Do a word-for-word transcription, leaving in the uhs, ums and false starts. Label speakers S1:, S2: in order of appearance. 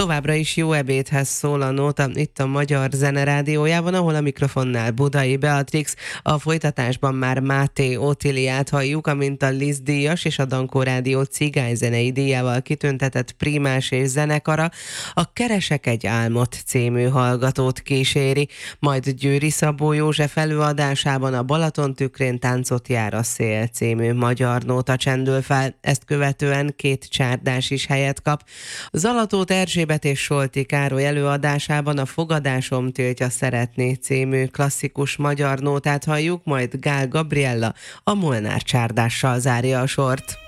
S1: Továbbra is Jó ebédhez szól a nóta itt a Magyar Zene Rádiójában, ahol a mikrofonnál Budai Beatrix, a folytatásban már Máté Otiliát halljuk, amint a Liszt díjas és a Dankó Rádió cigányzenei díjával kitüntetett primás és zenekara a Keresek egy álmot című hallgatót kíséri, majd Győri Szabó József előadásában a Balaton tükrén táncot jár a szél című magyar nóta csendül fel, ezt követően két csárdás is helyet kap. Zalatóth Erzsébet és Solti Károly előadásában a Fogadásom tiltja szeretni című klasszikus magyar nótát halljuk, majd Gál Gabriella a Molnár csárdással zárja a sort.